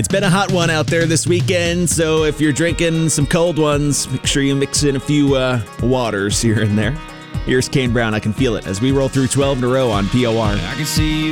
It's been a hot one out there this weekend, so if you're drinking some cold ones, make sure you mix in a few waters here and there. Here's Kane Brown, I Can Feel It, as we roll through 12 in a row on POR. I can see you